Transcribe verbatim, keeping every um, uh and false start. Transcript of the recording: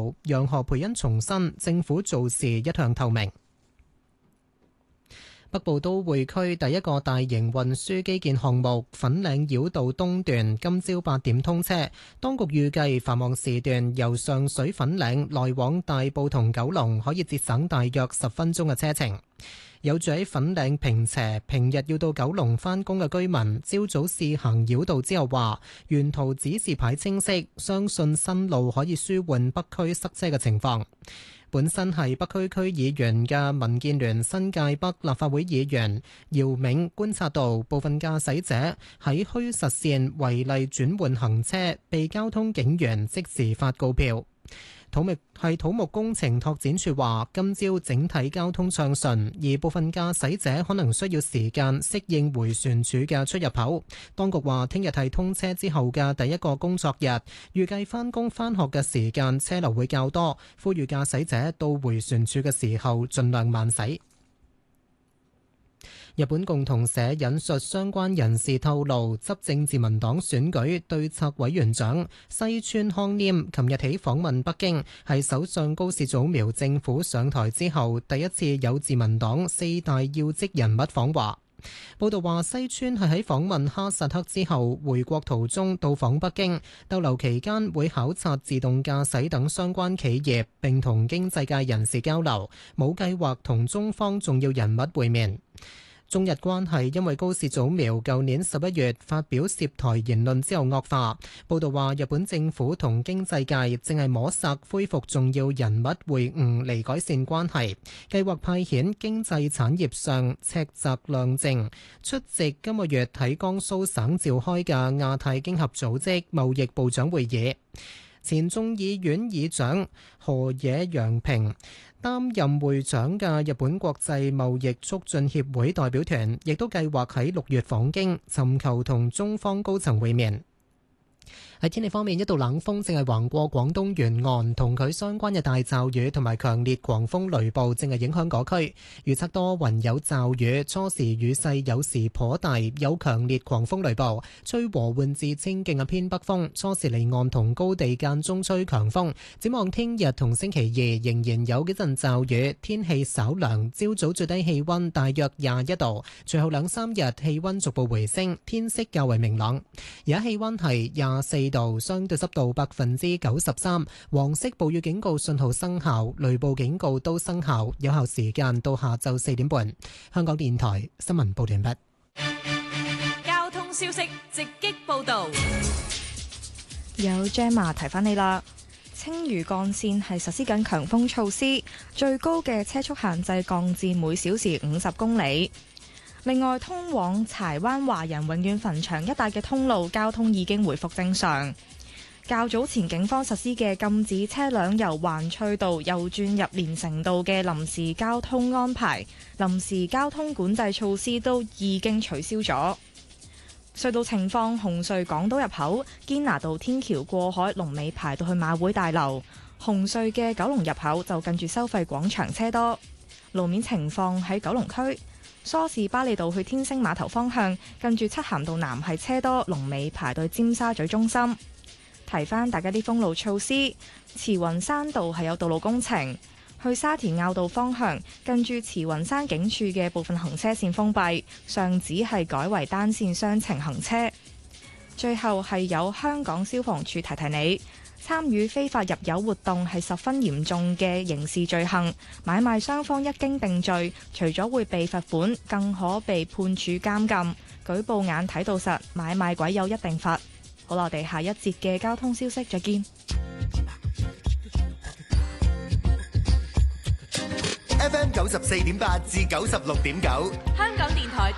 後，楊何蓓茵重申政府做事一向透明。北部都會區第一個大型運輸基建項目粉嶺繞道東段今朝八點通車，當局預計繁忙時段由上水粉嶺來往大埔同九龍可以節省大約十分鐘嘅車程。有住喺粉嶺坪輋，平日要到九龍返工嘅居民，朝早試行繞道之後話，沿途指示牌清晰，相信新路可以舒緩北區塞車嘅情況。本身係北區區議員嘅民建聯新界北立法會議員姚銘觀察到，部分駕駛者喺虛實線違例轉換行車，被交通警員即時發告票。土木係土木工程拓展署話，今朝整體交通暢順，而部分駕駛者可能需要時間適應迴旋處嘅出入口。當局話，聽日係通車之後嘅第一個工作日，預計返工返學嘅時間車流會較多，呼籲駕駛者到迴旋處嘅時候盡量慢駛。日本共同社引述相關人士透露，執政自民黨選舉對策委員長西村康稔琴日起訪問北京，係首相高市早苗政府上台之後第一次有自民黨四大要職人物訪華。報道話，西村係喺訪問哈薩克之後回國途中到訪北京，逗留期間會考察自動駕駛等相關企業，並同經濟界人士交流，冇計劃同中方重要人物會面。中日關係因為高市早苗舊年十一月發表涉台言論之後惡化。報道話，日本政府同經濟界正係摸索恢復重要人物會晤嚟改善關係，計劃派遣經濟產業相赤澤亮正出席今個月喺江蘇省召開嘅亞太經合組織貿易部長會議。前眾議院議長河野洋平擔任會長嘅日本國際貿易促進協會代表團，亦都計劃喺六月訪京，尋求同中方高層會面。喺天氣方面，一道冷鋒正係橫過廣東沿岸，同佢相關嘅大驟雨同埋強烈狂風雷暴正係影響嗰區。預測多雲有驟雨，初時雨勢有時頗大，有強烈狂風雷暴，吹和緩至清勁嘅偏北風，初時離岸同高地間中吹強風。展望聽日同星期二仍然有幾陣驟雨，天氣稍涼，朝早最低氣溫大約廿一度，隨後兩三日氣溫逐步回升，天色較為明朗。而家氣溫係廿四度，相對濕度百分之九十三，黃色暴雨警告信號生效，雷暴警告都生效，有效時間到下晝四點半。香港電台新聞報道完畢。 交通消息直擊報道， 有 Gemma 提翻你啦。青嶼幹線係實施緊強風措施，最高嘅車速限制降至每小時五十公里。另外，通往柴灣華人永遠墳場一帶嘅通路交通已經回復正常。較早前警方實施嘅禁止車輛由環翠道右轉入連城道嘅臨時交通安排、臨時交通管制措施都已經取消咗。隧道情況：紅隧港島入口堅拿道天橋過海龍尾排到去馬會大樓，紅隧嘅九龍入口就近住收費廣場車多。路面情況喺九龍區梳士巴利道去天星碼頭方向，近住漆咸道南係車多，龍尾排到尖沙咀中心。提翻大家啲封路措施，慈雲山道係有道路工程，去沙田坳道方向，近住慈雲山警署嘅部分行車線封閉，上址係改為單線雙程行車。最後係有香港消防處提提你，參與非法入油活動係十分嚴重嘅刑事罪行，買賣雙方一經定罪，除咗會被罰款，更可被判處監禁。舉報眼睇到實，買賣鬼有一定罰。好啦，我哋下一節嘅交通消息再見。 F M 九十四點八至九十六點九， 香港電台